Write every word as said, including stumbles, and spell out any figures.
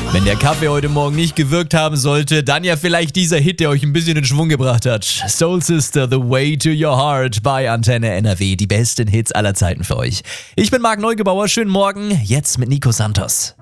Wenn der Kaffee heute Morgen nicht gewirkt haben sollte, dann ja vielleicht dieser Hit, der euch ein bisschen in Schwung gebracht hat. Soul Sister, The Way to Your Heart bei Antenne N R W. Die besten Hits aller Zeiten für euch. Ich bin Marc Neugebauer. Schönen Morgen. Jetzt mit Nico Santos.